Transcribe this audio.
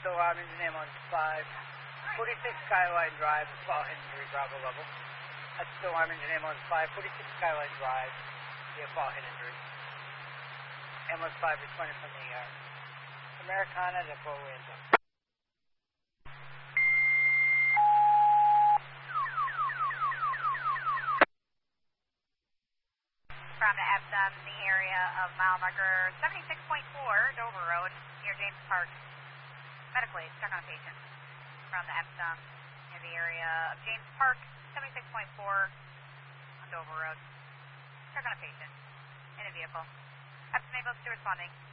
Arm Engine Ambulance 5, 46 Skyline Drive, fall injury, Bravo level. That's Arm Engine Ambulance 5, 46 Skyline Drive, fall head injury. Ambulance 5 responded from the Americana to Fort Williams. From the Epsom, the area of mile marker 76.4, Dover Road, near James Park. Medically, check on a patient. From the Epsom, near the area of James Park, 76.4 on Dover Road. Check on a patient in a vehicle. Epsom able to responding.